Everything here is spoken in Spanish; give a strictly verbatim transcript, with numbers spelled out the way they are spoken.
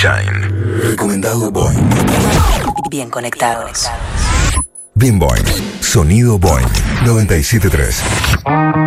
Shine. Recomendado Boing. Bien conectados. Bien Boing. Sonido Boing. noventa y siete punto tres.